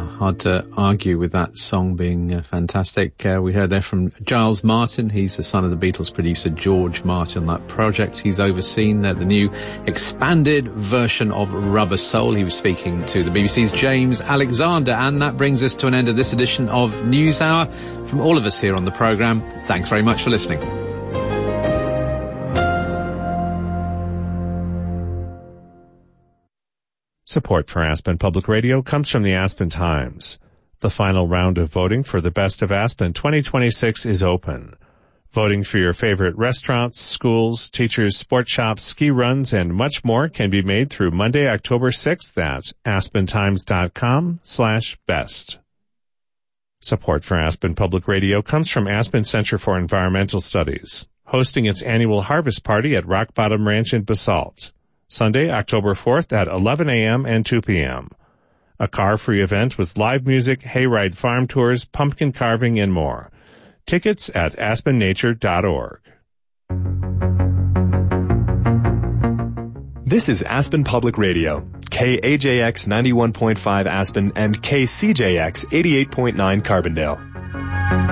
hard to argue with that song being fantastic. We heard there from Giles Martin. He's the son of the Beatles producer George Martin on that project. He's overseen the new expanded version of Rubber Soul. He was speaking to the BBC's James Alexander, and that brings us to an end of this edition of NewsHour. From all of us here on the programme, thanks very much for listening. Support for Aspen Public Radio comes from the Aspen Times. The final round of voting for the Best of Aspen 2026 is open. Voting for your favorite restaurants, schools, teachers, sports shops, ski runs, and much more can be made through Monday, October 6th at aspentimes.com/best. Support for Aspen Public Radio comes from Aspen Center for Environmental Studies, hosting its annual harvest party at Rock Bottom Ranch in Basalt, Sunday, October 4th at 11 a.m. and 2 p.m. A car-free event with live music, hayride farm tours, pumpkin carving, and more. Tickets at aspennature.org. This is Aspen Public Radio, KAJX 91.5 Aspen and KCJX 88.9 Carbondale.